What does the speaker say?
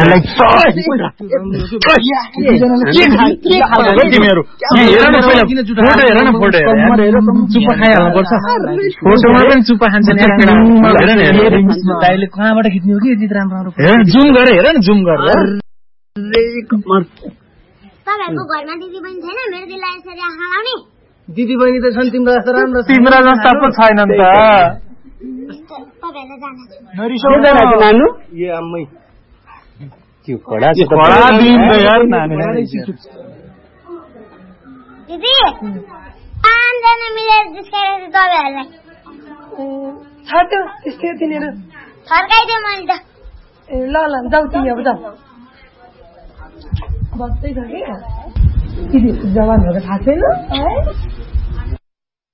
तिमीहरू हेर न पहिला फोटो हेर न फोटो चुप्पा खाइहाल्नु पर्छ फोटोमा पनि चुप्पा खान्छ दाइले कहाँबाट खिच्ने हो कि यति राम्रो जुम गरेर हेर न जुम गरेर तपाईहरुको घरमा दिदी बहिनी छैन मेरो दिदीलाई यसरी आँखा लाउने दिदी बहिनी त छन् तिम्रो जस्तो राम्रो तिम्रो जस्ता पो छैनन् त तपाईहरुले जान्छ नरिसाउँदै नानु ए अम्मै त्यो खडा दिन यार नानी दिदी 5 जना मिलेर जिस्काएर तपाईहरुलाई छाट्यो त्यस्तै तिनीहरु फर्काइदियो मैले त ए ल ल जाऊ तिमी अब जाऊ बस्दै छ के दिदी जवानहरु थाहा छैन